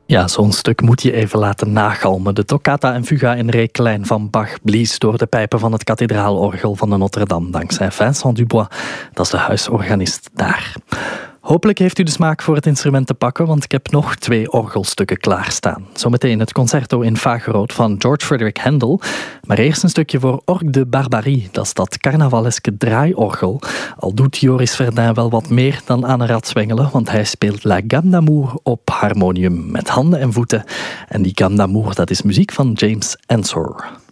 Ja, zo'n stuk moet je even laten nagalmen. De toccata en fuga in re klein van Bach blies door de pijpen van het kathedraalorgel van de Notre-Dame, dankzij Vincent Dubois. Dat is de huisorganist daar. Hopelijk heeft u de smaak voor het instrument te pakken, want ik heb nog 2 orgelstukken klaarstaan. Zometeen het concerto in Vagerood van George Frederick Handel. Maar eerst een stukje voor Orgue de Barbarie, dat is dat carnavaleske draaiorgel. Al doet Joris Verdin wel wat meer dan aan een rad zwengelen, want hij speelt La Gamme d'Amour op harmonium met handen en voeten. En die Gamme d'Amour, dat is muziek van James Ensor.